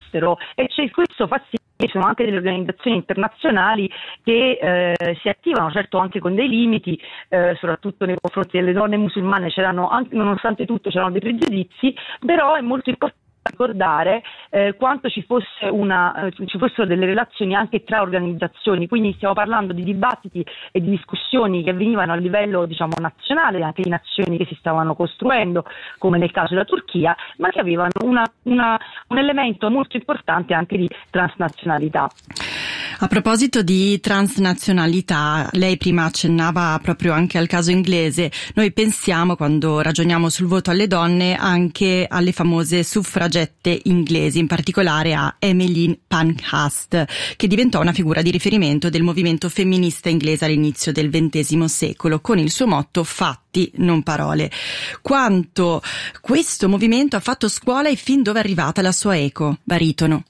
all'estero, e questo fa sì che ci sono anche delle organizzazioni internazionali che si attivano, certo anche con dei limiti, soprattutto nei confronti delle donne musulmane nonostante tutto c'erano dei pregiudizi, però è molto importante ricordare quanto ci fossero delle relazioni anche tra organizzazioni, quindi stiamo parlando di dibattiti e di discussioni che avvenivano a livello nazionale, anche di nazioni che si stavano costruendo, come nel caso della Turchia, ma che avevano un elemento molto importante anche di transnazionalità. A proposito di transnazionalità, lei prima accennava proprio anche al caso inglese. Noi pensiamo, quando ragioniamo sul voto alle donne, anche alle famose suffragette inglesi, in particolare a Emmeline Pankhurst, che diventò una figura di riferimento del movimento femminista inglese all'inizio del XX secolo, con il suo motto "fatti, non parole". Quanto questo movimento ha fatto scuola e fin dove è arrivata la sua eco, baritono?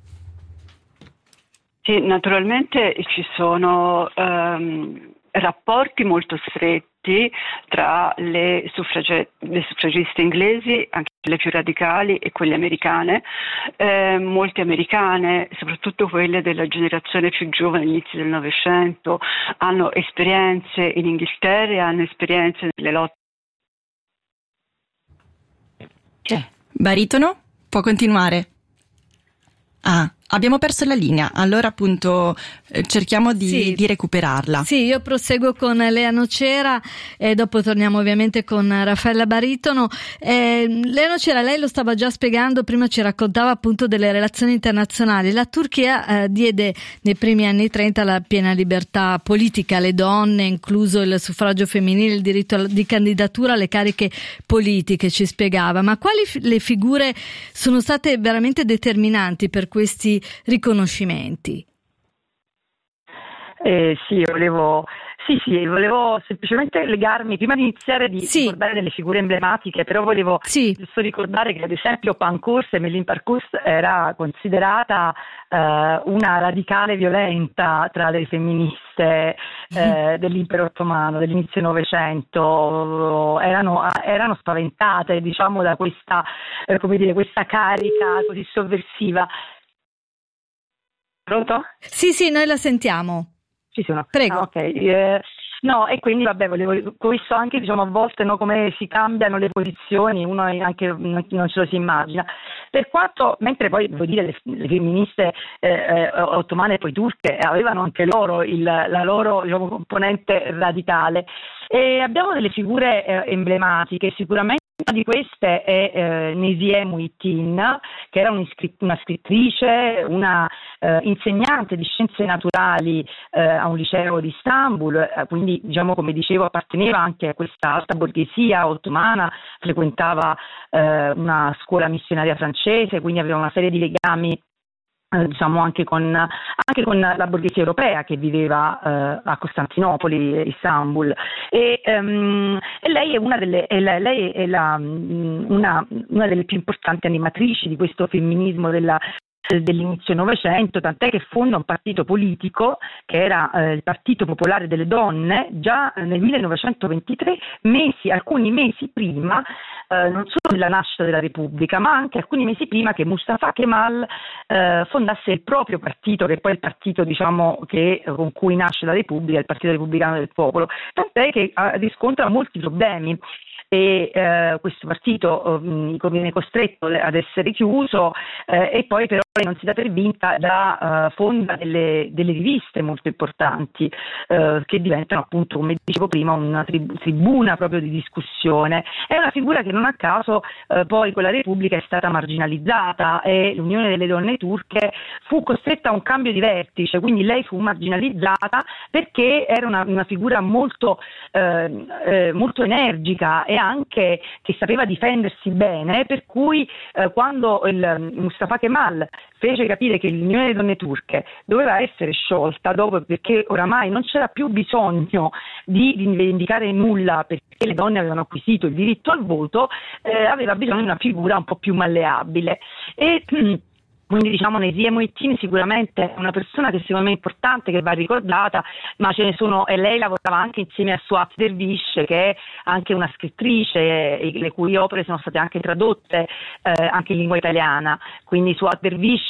Sì, naturalmente ci sono rapporti molto stretti tra le suffragiste inglesi, anche le più radicali, e quelle americane. Molte americane, soprattutto quelle della generazione più giovane, all'inizio del Novecento, hanno esperienze in Inghilterra, hanno esperienze nelle lotte. Baritono, può continuare? Abbiamo perso la linea, allora appunto cerchiamo di recuperarla. Sì, io proseguo con Lea Nocera e dopo torniamo ovviamente con Raffaella Baritono. Lea Nocera, lei lo stava già spiegando, prima ci raccontava appunto delle relazioni internazionali. La Turchia diede nei primi anni 30 la piena libertà politica alle donne, incluso il suffragio femminile, il diritto di candidatura alle cariche politiche, ci spiegava. Ma quali le figure sono state veramente determinanti per questi riconoscimenti? Volevo semplicemente legarmi, prima di iniziare, di ricordare delle figure emblematiche, però volevo giusto ricordare che ad esempio Emmeline Pankhurst era considerata una radicale violenta tra le femministe dell'impero ottomano dell'inizio Novecento. Erano spaventate, da questa questa carica così sovversiva. Pronto? Sì, noi la sentiamo. Ci sono. Prego. Ok. No, e quindi volevo questo anche, a volte come si cambiano le posizioni, uno anche non ce lo si immagina. Per quanto, mentre poi devo dire le femministe ottomane e poi turche avevano anche loro la loro componente radicale, e abbiamo delle figure emblematiche. Sicuramente una di queste è Nezihe Muhittin, che era una scrittrice, una insegnante di scienze naturali a un liceo di Istanbul, quindi come dicevo apparteneva anche a questa alta borghesia ottomana, frequentava una scuola missionaria francese, quindi aveva una serie di legami anche con la borghesia europea che viveva a Costantinopoli, Istanbul, e lei è una delle più importanti animatrici di questo femminismo dell'inizio Novecento, tant'è che fonda un partito politico che era il Partito Popolare delle Donne già nel 1923, alcuni mesi prima non solo della nascita della Repubblica, ma anche alcuni mesi prima che Mustafa Kemal fondasse il proprio partito, che è poi il partito con cui nasce la Repubblica, il Partito Repubblicano del Popolo, tant'è che riscontra molti problemi. E questo partito viene costretto ad essere chiuso, e poi però non si dà per vinta fonda delle riviste molto importanti che diventano appunto, come dicevo prima, una tribuna proprio di discussione. È una figura che non a caso poi con la Repubblica è stata marginalizzata, e l'Unione delle Donne Turche fu costretta a un cambio di vertice, quindi lei fu marginalizzata perché era una figura molto energica e anche che sapeva difendersi bene, per cui quando Mustafa Kemal fece capire che l'Unione delle Donne Turche doveva essere sciolta perché oramai non c'era più bisogno di rivendicare nulla, perché le donne avevano acquisito il diritto al voto, aveva bisogno di una figura un po' più malleabile. E quindi Nezihe Muhittin sicuramente è una persona che secondo me è importante, che va ricordata, ma ce ne sono, e lei lavorava anche insieme a Suat Dervish, che è anche una scrittrice, le cui opere sono state anche tradotte anche in lingua italiana. Quindi Suat Dervish